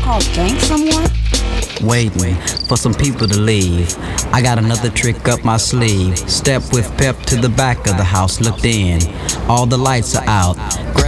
called thank someone? Waiting for some people to leave. I got another trick up my sleeve. Step with pep to the back of the house, looked in. All the lights are out.